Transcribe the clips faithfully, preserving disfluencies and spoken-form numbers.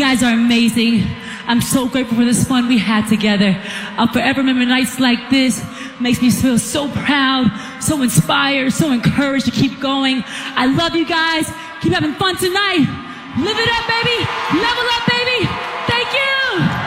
guys are amazing. I'm so grateful for this fun we had together. I'll forever remember nights like this. Makes me feel so proud, so inspired, so encouraged to keep going. I love you guys. Keep having fun tonight. Live it up, baby. Level up, baby. Thank you.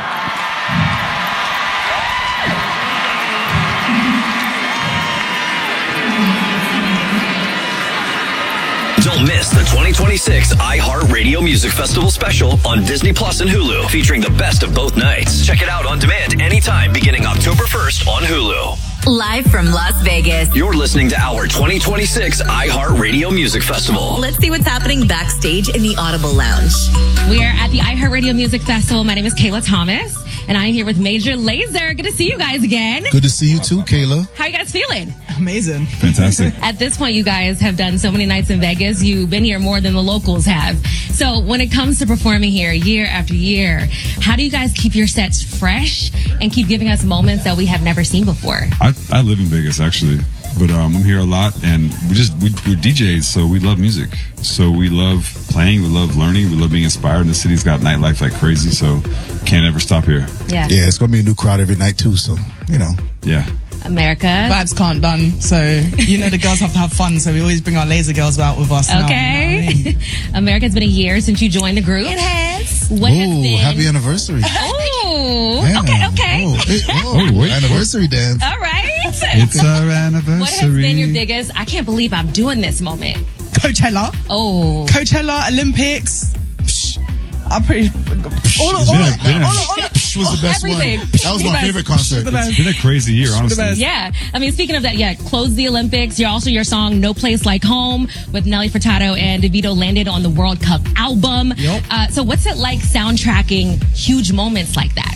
Don't miss the twenty twenty-six iHeartRadio Music Festival special on Disney Plus and Hulu, featuring the best of both nights. Check it out on demand anytime beginning October first on Hulu. Live from Las Vegas. You're listening to our twenty twenty-six iHeartRadio Music Festival. Let's see what's happening backstage in the Audible Lounge. We are at the iHeartRadio Music Festival. My name is Kayla Thomas, and I'm here with Major Lazer. Good to see you guys again. Good to see you too, Kayla. How are you guys feeling? Amazing. Fantastic. At this point, you guys have done so many nights in Vegas. You've been here more than the locals have. So when it comes to performing here year after year, how do you guys keep your sets fresh and keep giving us moments that we have never seen before? I, I live in Vegas, actually. But um, I'm here a lot, and we just, we, we're D Js, so we love music. So we love playing, we love learning, we love being inspired. And the city's got nightlife like crazy, so can't ever stop here. Yeah. Yeah, it's going to be a new crowd every night, too, so, you know. Yeah. America. Vibes can't done. So, you know, the girls have to have fun. So we always bring our laser girls out with us. Now, Okay. you know what I mean? America, it's been a year since you joined the group. It has. What has Ooh, been... happy anniversary. Oh, Yeah. okay, okay. Oh, it, oh, Oh, wait. anniversary dance. All right. It's our anniversary. What has been your biggest, I can't believe I'm doing this moment? Coachella. Oh. Coachella, Olympics. Psh, I'm pretty... All of, all been a- of, been a- all of, all of, Psh was the best Everything. one. That was my favorite concert. The best. It's been a crazy year, honestly. best. Yeah. I mean, speaking of that, yeah, close the Olympics. You're also your song No Place Like Home with Nelly Furtado and DeVito landed on the World Cup album. Yep. Uh, so what's it like soundtracking huge moments like that?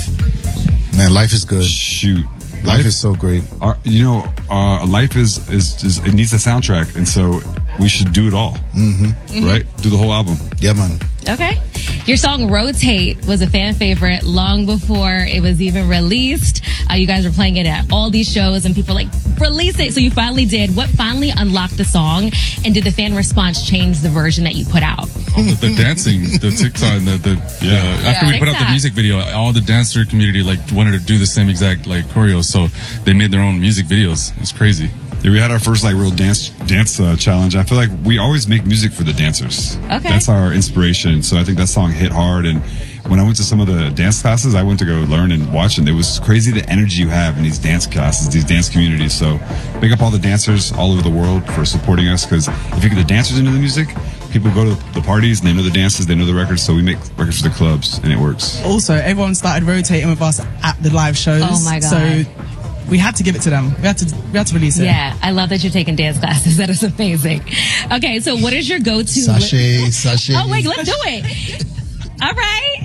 Man, life is good. Shoot. Life is so great. Our, you know, uh, life is, is, is, it needs a soundtrack, and so we should do it all. Mm-hmm. Right? Do the whole album. Yeah, man. Okay. Your song Rotate was a fan favorite long before it was even released. Uh, you guys were playing it at all these shows and people were like, release it. So you finally did. What finally unlocked the song? And did the fan response change the version that you put out? Oh, the, the dancing, the TikTok, the, the Yeah. uh, after Yeah. we put out the TikTok. music video, all the dancer community like wanted to do the same exact like choreo, so they made their own music videos. It's crazy. Yeah, we had our first like real dance dance uh, challenge. I feel like we always make music for the dancers. Okay. That's our inspiration. So I think that song hit hard. And when I went to some of the dance classes, I went to go learn and watch, and it was crazy the energy you have in these dance classes, these dance communities. So big up all the dancers all over the world for supporting us, because if you get the dancers into the music, people go to the parties and they know the dances, they know the records. So we make records for the clubs, and it works. Also, everyone started rotating with us at the live shows. Oh my God. So we had to give it to them. We had to, we had to release it. Yeah, I love that you're taking dance classes. That is amazing. Okay, so what is your go-to? Sachet, sachet. Oh, wait, let's do it. All right.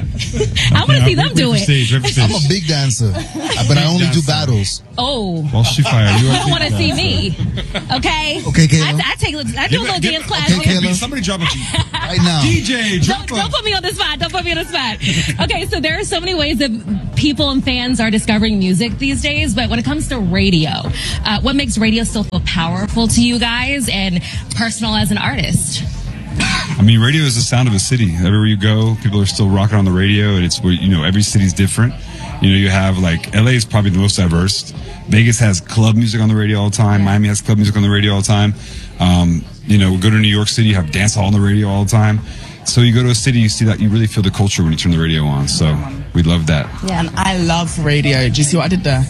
I want to see them do it. Stage, every stage. I'm a big dancer, but I only do battles. Oh. Well, she fired. You You don't want to see me. Okay? Okay, Kayla. I, I, take, I do a little dance class. okay, Kayla. Somebody drop a beat. Right now. D J, Don't, drop a... don't put me on the spot. Don't put me on the spot. Okay, so there are so many ways that people and fans are discovering music these days, but when it comes to radio, uh, what makes radio still feel powerful to you guys and personal as an artist? I mean, radio is the sound of a city. Everywhere you go, people are still rocking on the radio, and it's where, you know, every city's different. You know, you have like L A is probably the most diverse. Vegas has club music on the radio all the time. Miami has club music on the radio all the time. Um, you know, go to New York City, you have dance hall on the radio all the time. So you go to a city, you see that you really feel the culture when you turn the radio on. So we love that. Yeah, and I love radio. Do you see what I did there?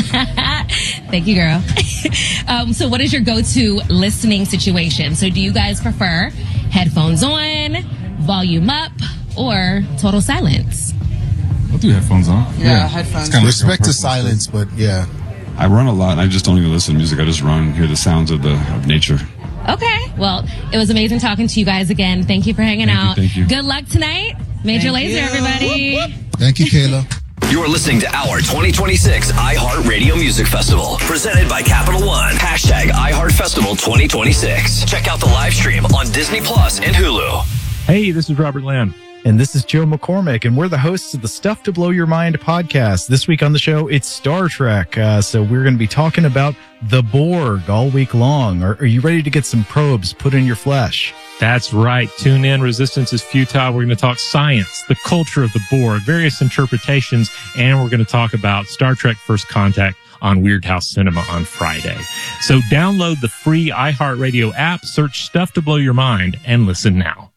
Thank you, girl. um, so what is your go-to listening situation? So do you guys prefer headphones on, volume up, or total silence? I'll do headphones on. Yeah, headphones. It's kinda like your Respect to personal silence, but yeah. I run a lot, and I just don't even listen to music. I just run and hear the sounds of the of nature. Okay. Well, it was amazing talking to you guys again. Thank you for hanging Thank you, out. thank you. Good luck tonight. Major Thank Lazer, you. everybody. Whoop, whoop. Thank you, Kayla. You're listening to our twenty twenty-six iHeartRadio Music Festival, presented by Capital One. Hashtag iHeartFestival twenty twenty-six. Check out the live stream on Disney Plus and Hulu. Hey, this is Robert Lamb. And this is Joe McCormick, and we're the hosts of the Stuff to Blow Your Mind podcast. This week on the show, it's Star Trek. Uh, so we're going to be talking about the Borg all week long. Are, are you ready to get some probes put in your flesh? That's right. Tune in. Resistance is Futile. We're going to talk science, the culture of the Borg, various interpretations, and we're going to talk about Star Trek First Contact on Weird House Cinema on Friday. So download the free iHeartRadio app, search Stuff to Blow Your Mind, and listen now.